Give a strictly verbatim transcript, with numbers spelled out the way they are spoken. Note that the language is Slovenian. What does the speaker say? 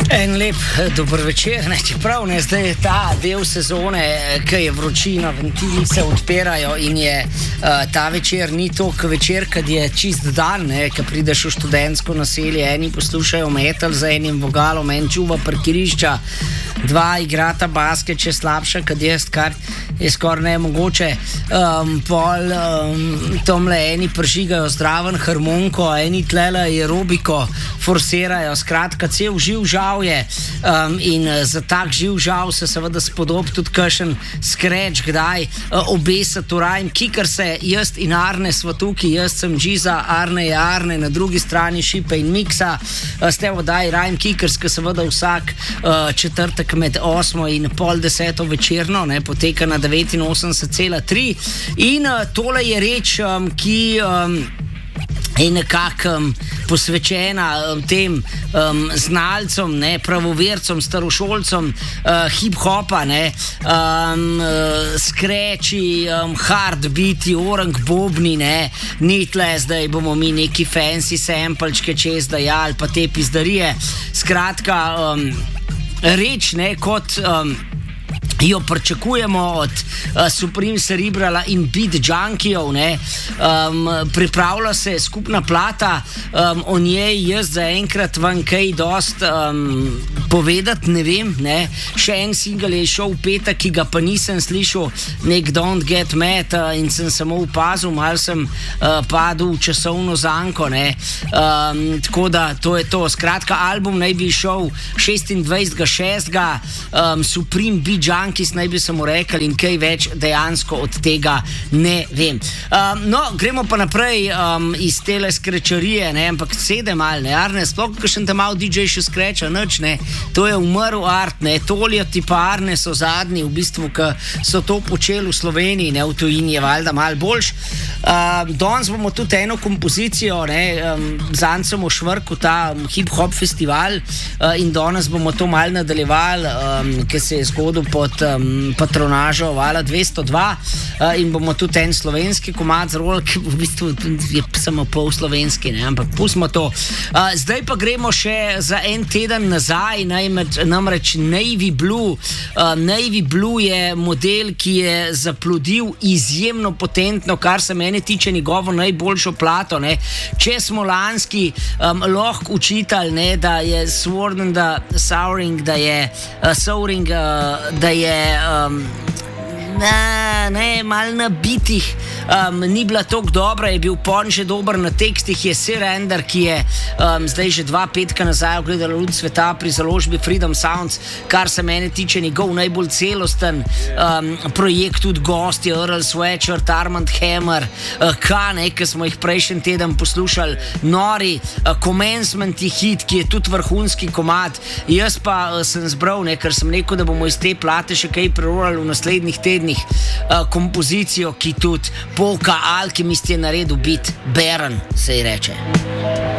En lep dober večer, ne, čeprav ne, zdaj je ta del sezone, ki je vročina, ventili se odpirajo in je uh, ta večer ni toliko večer, kad je čist dan, ne, kad prideš v študentsko naselje, eni poslušajo metal za enim vogalom, en čuva parkirišča, dva igrata basket, če slabša, kad jaz, kar je skoraj nemogoče, um, pol um, tomle eni pržigajo zdraven harmoniko, eni tlele aerobiko forsirajo, skratka, cel živ žal je um, in uh, za tak živ žal se seveda spodob tudi kakšen skreč, kdaj uh, obesa turajm, kikar se jaz in Arne sva tukaj, jaz sem Džiza, Arne je Arne, na drugi strani Šipe in Miksa, uh, ste vodaj Rajm Kikarska, seveda vsak uh, četrtek med osmo in pol deseto večerno, ne, poteka na devetinosemdeset cela tri in uh, tole je reč, um, ki um, je nekako um, posvečena um, tem um, znalcem, ne, pravovercem, starošolcem uh, hip-hopa, ne, um, uh, skreči, um, hardbeati, orang bobni, ne, ni tle, zdaj bomo mi neki fancy samplečke čez dajali, pa te pizdarije, skratka, um, reč, ne, kot um, jo pričakujemo od uh, Supreme Cerebrala in Beat Junkijev, ne, um, pripravlja se skupna plata, um, o njej jaz zaenkrat vam kaj dost um, povedati ne vem, ne, še en single je šel v petek, ki ga pa nisem slišal, nek Don't Get Mad, uh, in sem samo opazil, malo sem uh, padel v časovno zanko, ne, um, tako da to je to, skratka, album naj bi šel šestindvajsetega šestega, um, Supreme Beat Junkijev, ki naj bi se mu rekli in kaj več dejansko od tega ne vem. Um, no, gremo pa naprej um, iz tele skrečarije, ne, ampak sedem ali ne, Arne, sploh kakšen te mal D J še skreča, nič, ne, to je umrl art, ne, Toljo ti pa Arne so zadnji, v bistvu, ki so to počeli v Sloveniji, ne, v tujini je valjda malo boljš. Um, danes bomo tudi eno kompozicijo, ne, um, zanj sem v Švrku, ta um, hip-hop festival, uh, in danes bomo to malo nadaljevali, um, ki se je zgodil pod um, patronažo Vala dvesto dva, uh, in bomo tudi en slovenski komad zroli, ki v bistvu je samo pol slovenski, ne, ampak pustimo to. Uh, zdaj pa gremo še za en teden nazaj, najmeč, namreč Navy Blue. Uh, Navy Blue je model, ki je zaplodil izjemno potentno, kar se mene tiče, njegovo najboljšo plato, ne. Če smo lanski um, lahko učitali, ne, da je Sworn da Souring, da je uh, Souring, uh, da je um, ne, ne, mal na bitih um, ni bila toliko dobra, je bil pon že dober na tekstih, je Surrender, ki je um, zdaj že dva petka nazaj ogledala luč sveta pri založbi Freedom Sounds, kar se mene tiče njegov najbolj celosten um, projekt, tudi gosti Earl Sweatshirt, Armand Hammer, uh, Kane, ki smo jih prejšnji teden poslušali, nori, uh, Commencement je hit, ki je tudi vrhunski komad, jaz pa uh, sem zbral, ne, ker sem rekel, da bomo iz te plate še kaj prerolali v naslednjih tednih, uh, kompozicijo, ki tudi Polka Alchemist je naredil bit, Baron se ji reče.